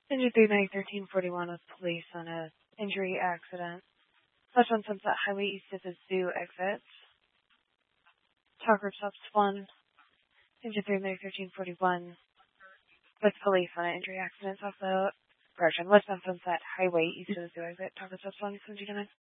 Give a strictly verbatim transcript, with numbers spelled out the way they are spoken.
Engine three nine thirteen forty one with police on a injury accident. Left on Sunset Highway east of the zoo exit. Talk group stops one. Engine three nine thirteen forty one with police on an injury accident off the correction. West on Sunset Highway east of the zoo exit. Talk group stops one. Engine nine.